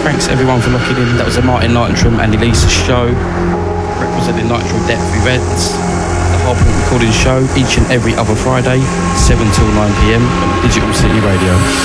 Thanks everyone for locking in. That was a Martin Nitram and Elisa show, representing Nitro Depth Events. The Whole Point Recording show each and every other Friday, 7 till 9 PM on Digital City Radio.